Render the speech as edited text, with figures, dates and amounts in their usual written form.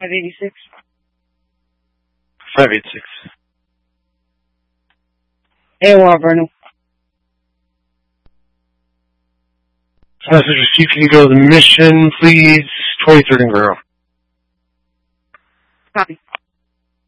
586. 586. AOR, Verno. Message received. Can you go to the mission, please? 23rd and Guerrero. Copy.